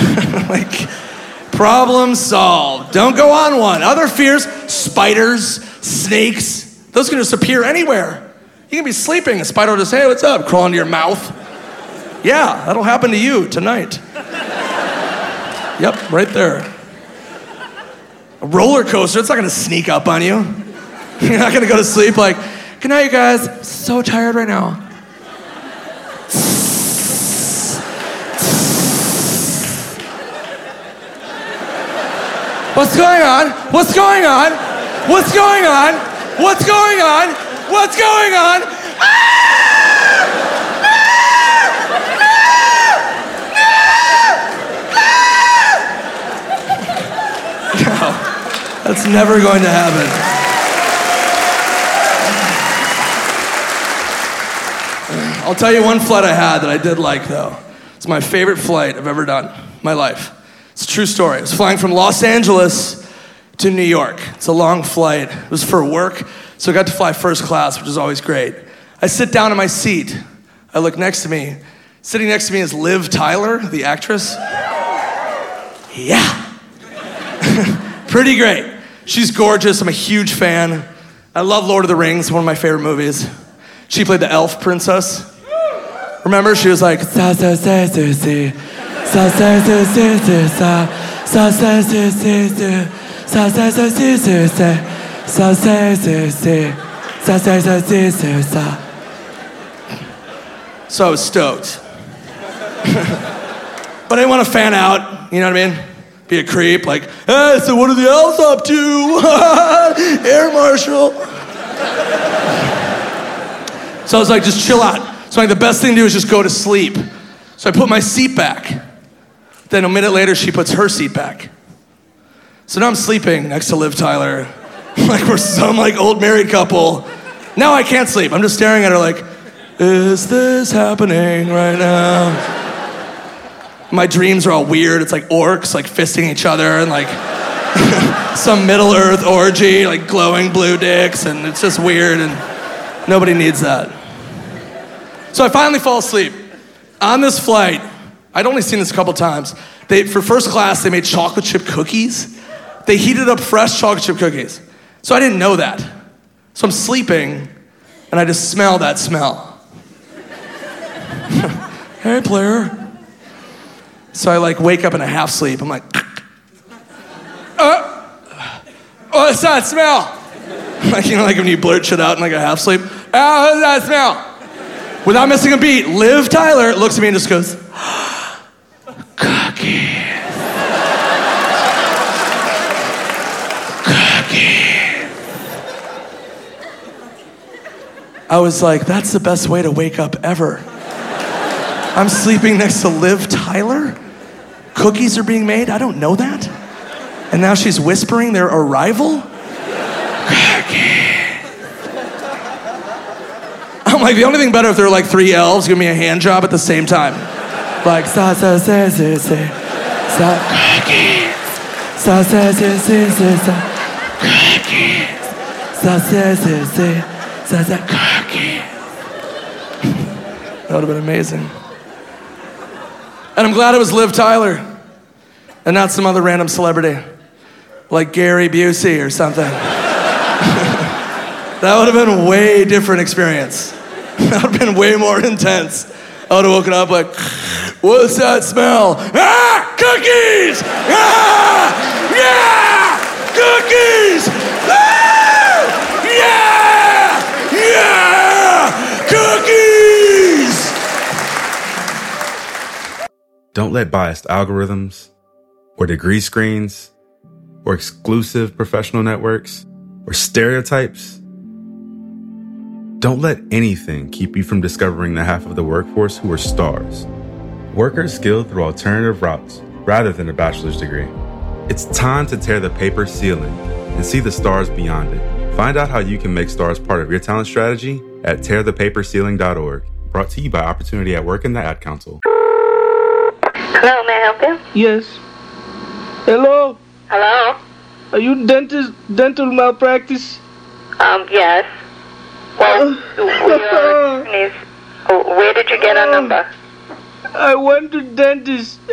Like, problem solved. Don't go on one. Other fears, spiders, snakes, those can just appear anywhere. You can be sleeping, a spider will just, hey, what's up? Crawl into your mouth. Yeah, that'll happen to you tonight. Yep, right there. A roller coaster, it's not gonna sneak up on you. You're not gonna go to sleep like, good night, you guys. I'm so tired right now. What's going on? What's going on? What's going on? What's going on? What's going on? No, that's never going to happen. I'll tell you one flight I had that I did like, though. It's my favorite flight I've ever done in my life. It's a true story. I was flying from Los Angeles to New York. It's a long flight. It was for work, so I got to fly first class, which is always great. I sit down in my seat. I look next to me. Sitting next to me is Liv Tyler, the actress. Yeah. Pretty great. She's gorgeous. I'm a huge fan. I love Lord of the Rings, one of my favorite movies. She played the elf princess. Remember, she was like, sa sa sa sa sa. Sa sa sa sa sa sa sa sa sa sa sa sa sa sa. So I was stoked. But I didn't want to fan out, you know what I mean? Be a creep, like, hey, so what are the elves up to? Air Marshal. So I was like, just chill out. So like, the best thing to do is just go to sleep. So I put my seat back. Then a minute later, she puts her seat back. So now I'm sleeping next to Liv Tyler. Like we're some like old married couple. Now I can't sleep. I'm just staring at her like, is this happening right now? My dreams are all weird. It's like orcs like fisting each other and like some Middle Earth orgy, like glowing blue dicks, and it's just weird and nobody needs that. So I finally fall asleep. On this flight, I'd only seen this a couple times. For first class, they made chocolate chip cookies. They heated up fresh chocolate chip cookies. So I didn't know that. So I'm sleeping, and I just smell that smell. Hey, player. So I like wake up in a half sleep. I'm like, what's that smell? Like, you know, like when you blurt shit out in like a half sleep. What's that smell? Without missing a beat, Liv Tyler looks at me and just goes, cookies. Cookies. I was like, that's the best way to wake up ever. I'm sleeping next to Liv Tyler? Cookies are being made? I don't know that. And now she's whispering their arrival? Cookies. I'm like, the only thing better if there were like three elves giving me a hand job at the same time. Like, sa sa sa sa sa sa cookies. Sa sa sa sa sa sa cookies. Sa sa sa sa sa cookies. That would have been amazing. And I'm glad it was Liv Tyler and not some other random celebrity like Gary Busey or something. That would have been a way different experience. That would have been way more intense. I would have woken up like, what's that smell? Ah, cookies! Ah, yeah, cookies! Ah, yeah, cookies! Don't let biased algorithms or degree screens or exclusive professional networks or stereotypes. Don't let anything keep you from discovering the half of the workforce who are stars. Workers skilled through alternative routes rather than a bachelor's degree. It's time to tear the paper ceiling and see the stars beyond it. Find out how you can make stars part of your talent strategy at tearthepaperceiling.org. Brought to you by Opportunity at Work and the Ad Council. Hello, may I help you? Yes. Hello? Hello? Are you dental malpractice? Yes. Well, where did you get our number? I went to dentist.